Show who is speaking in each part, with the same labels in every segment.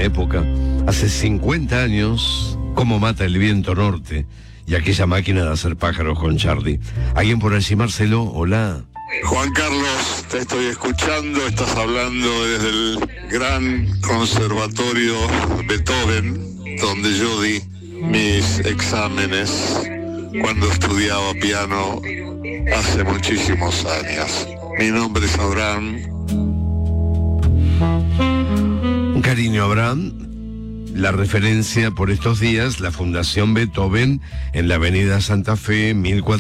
Speaker 1: época, hace 50 años, Cómo mata el viento norte y aquella máquina de hacer pájaros con Charlie. ¿Alguien por allí, Marcelo? Hola.
Speaker 2: Juan Carlos, te estoy escuchando, estás hablando desde el gran conservatorio Beethoven, donde yo di mis exámenes cuando estudiaba piano hace muchísimos años. Mi nombre es Abraham.
Speaker 1: Un cariño, Abraham. La referencia por estos días, la Fundación Beethoven en la Avenida Santa Fe,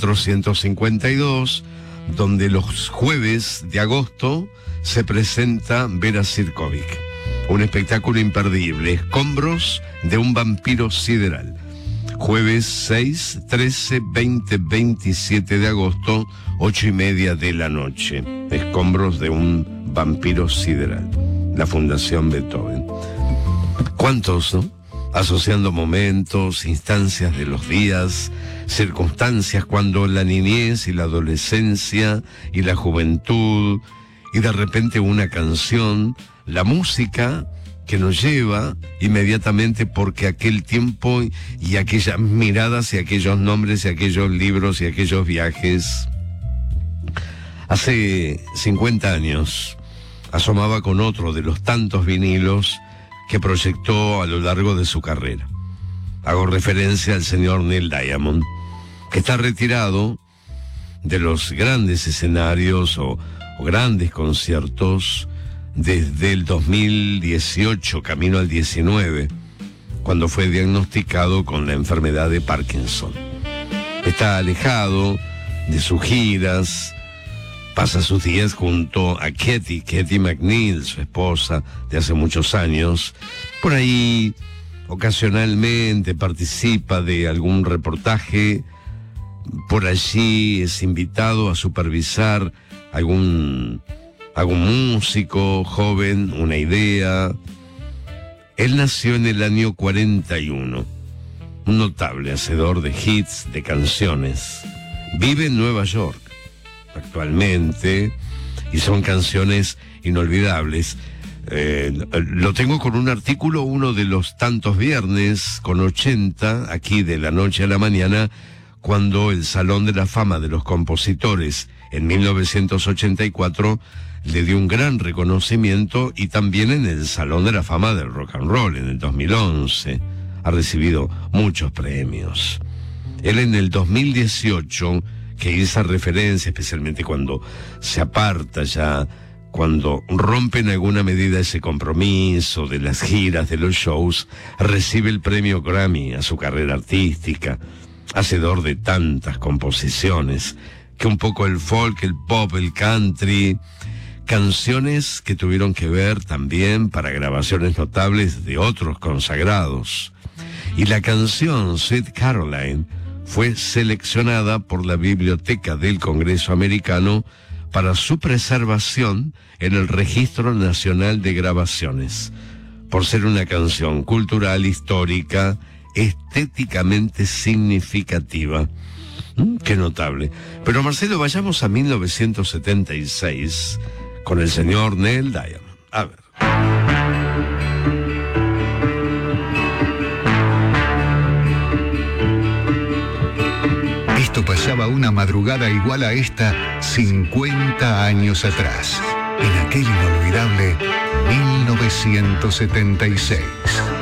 Speaker 1: 1452, donde los jueves de agosto se presenta Vera Sirkovic. Un espectáculo imperdible, Escombros de un vampiro sideral. Jueves 6, 13, 20, 27 de agosto, 8:30 de la noche. Escombros de un vampiro sideral. La Fundación Beethoven. ¿Cuántos, no? Asociando momentos, instancias de los días, circunstancias cuando la niñez y la adolescencia y la juventud, y de repente una canción, la música que nos lleva inmediatamente porque aquel tiempo y aquellas miradas y aquellos nombres y aquellos libros y aquellos viajes. Hace 50 años asomaba con otro de los tantos vinilos que proyectó a lo largo de su carrera. Hago referencia al señor Neil Diamond, que está retirado de los grandes escenarios o grandes conciertos desde el 2018, camino al 19, cuando fue diagnosticado con la enfermedad de Parkinson. Está alejado de sus giras, pasa sus días junto a Katie McNeil, su esposa de hace muchos años. Por ahí, ocasionalmente participa de algún reportaje. Por allí es invitado a supervisar algún músico joven, una idea. Él nació en el año 41, un notable hacedor de hits, de canciones. Vive en Nueva York actualmente, y son canciones inolvidables. Lo tengo con un artículo, uno de los tantos viernes, con 80, aquí de la noche a la mañana, cuando el Salón de la Fama de los Compositores, en 1984, le dio un gran reconocimiento, y también en el Salón de la Fama del Rock and Roll, en el 2011. Ha recibido muchos premios. Él en el 2018, que hizo referencia, especialmente cuando se aparta ya, cuando rompe en alguna medida ese compromiso de las giras, de los shows, recibe el premio Grammy a su carrera artística, hacedor de tantas composiciones, que un poco el folk, el pop, el country, canciones que tuvieron que ver también para grabaciones notables de otros consagrados. Y la canción Sweet Caroline fue seleccionada por la Biblioteca del Congreso Americano para su preservación en el Registro Nacional de Grabaciones, por ser una canción cultural, histórica, estéticamente significativa. Qué notable. Pero Marcelo, vayamos a 1976 con el señor Neil Diamond. A ver.
Speaker 3: Esto pasaba una madrugada igual a esta 50 años atrás, en aquel inolvidable 1976.